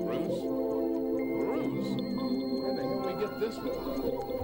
Bruce? Bruce? Where the hell did we get this one?